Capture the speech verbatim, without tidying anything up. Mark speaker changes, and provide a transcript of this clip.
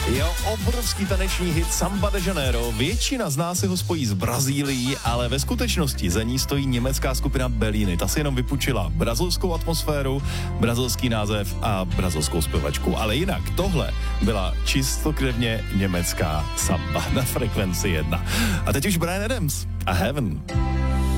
Speaker 1: Jo, obrovský taneční hit Samba de Janeiro. Většina z nás si ho spojí s Brazílií, ale ve skutečnosti za ní stojí německá skupina Bellini. Ta si jenom vypučila brazilskou atmosféru, brazilský název a brazilskou zpěvačku. Ale jinak tohle byla čistokrevně německá samba na Frekvenci jedna. A teď už Bryan Adams a Heaven.